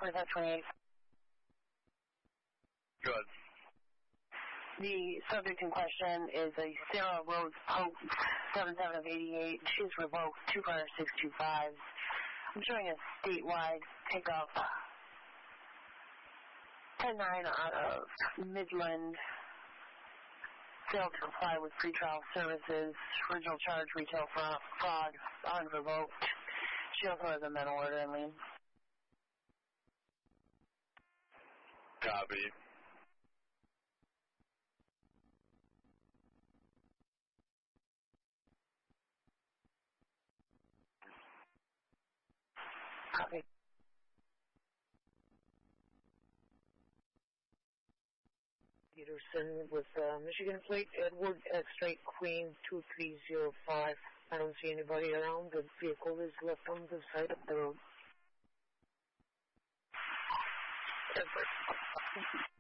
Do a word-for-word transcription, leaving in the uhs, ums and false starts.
forty-five twenty-eight. Good. The subject in question is a Sarah Rose Pope, seven seven of eighty-eight. She's revoked two five six two five. I'm showing a statewide pickup. ten nine out of Midland. Failed to comply with pretrial services. Original charge, retail fraud, fraud unrevoked. She also has a mental order, I mean. Copy. Copy. Peterson with uh, Michigan plate, Edward X-ray Queen two three zero five. I don't see anybody around. The vehicle is left on the side of the road. Edward.